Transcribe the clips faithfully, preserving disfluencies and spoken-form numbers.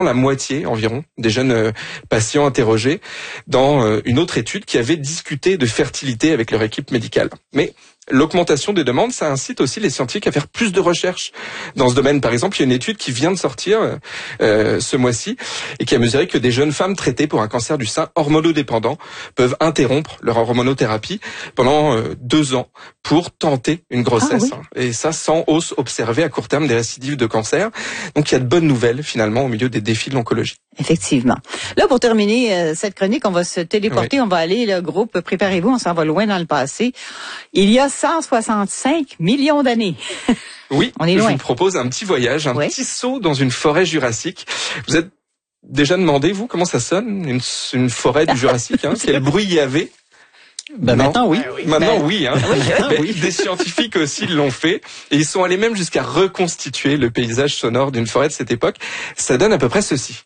la moitié environ des jeunes euh, patients interrogés dans euh, une autre étude qui avait discuté de fertilité avec leur équipe médicale. Mais l'augmentation des demandes, ça incite aussi les scientifiques à faire plus de recherches dans ce domaine. Par exemple, il y a une étude qui vient de sortir euh, ce mois-ci et qui a mesuré que des jeunes femmes traitées pour un cancer du sein hormonodépendant peuvent interrompre leur hormonothérapie pendant euh, deux ans pour tenter une grossesse. Ah, oui. Et ça sans hausse observée à court terme des récidives de cancer. Donc il y a de bonnes nouvelles finalement au milieu des défis de l'oncologie. Effectivement. Là, pour terminer euh, cette chronique, on va se téléporter, oui. on va aller, le groupe, préparez-vous, on s'en va loin dans le passé. Il y a cent soixante-cinq millions d'années. Oui, on est loin. Je vous propose un petit voyage, un oui. petit saut dans une forêt jurassique. Vous êtes déjà demandé, vous, comment ça sonne, une, une forêt du Jurassique, hein, quel bruit il y avait? Ben maintenant oui. oui. Maintenant ben, oui. Hein. oui, oui. Des scientifiques aussi l'ont fait et ils sont allés même jusqu'à reconstituer le paysage sonore d'une forêt de cette époque. Ça donne à peu près ceci.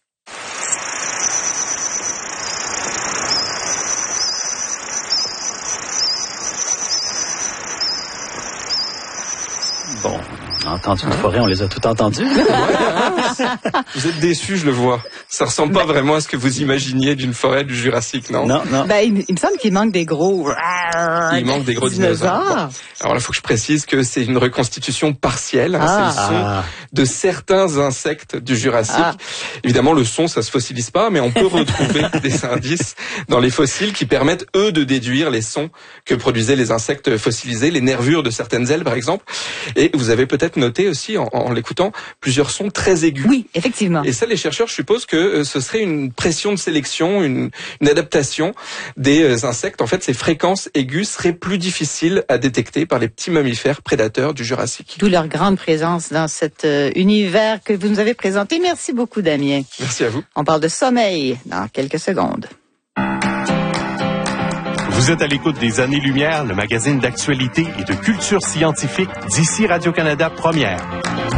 Bon, on a entendu une forêt, on les a toutes entendues. Ouais, hein. Vous êtes déçus, je le vois. Ça ressemble pas ben, vraiment à ce que vous imaginiez d'une forêt du Jurassique, non? Non, non. Ben, il, il me semble qu'il manque des gros... Il manque des gros dinosaures. Bon. Alors là, il faut que je précise que c'est une reconstitution partielle. Hein, ah. C'est le son ah. de certains insectes du Jurassique. Ah. Évidemment, le son, ça se fossilise pas, mais on peut retrouver des indices dans les fossiles qui permettent, eux, de déduire les sons que produisaient les insectes fossilisés, les nervures de certaines ailes, par exemple. Et vous avez peut-être noté aussi, en, en l'écoutant, plusieurs sons très aigus. Oui, effectivement. Et ça, les chercheurs supposent que euh, ce serait une pression de sélection, une, une adaptation des euh, insectes. En fait, ces fréquences aiguës seraient plus difficiles à détecter par les petits mammifères prédateurs du Jurassique. D'où leur grande présence dans cet euh, univers que vous nous avez présenté. Merci beaucoup, Damien. Merci à vous. On parle de sommeil dans quelques secondes. Vous êtes à l'écoute des Années-Lumière, le magazine d'actualité et de culture scientifique d'ici Radio-Canada Première.